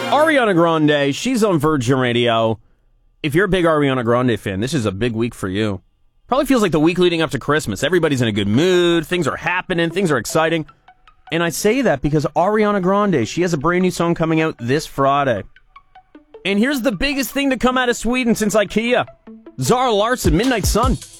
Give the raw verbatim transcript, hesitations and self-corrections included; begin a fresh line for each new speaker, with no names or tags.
Ariana Grande, she's on Virgin Radio. If you're a big Ariana Grande fan, this is a big week for you. Probably feels like the week leading up to Christmas. Everybody's in a good mood. Things are happening. Things are exciting. And I say that because Ariana Grande, she has a brand new song coming out this Friday. And here's the biggest thing to come out of Sweden since IKEA. Zara Larsson, Midnight Sun.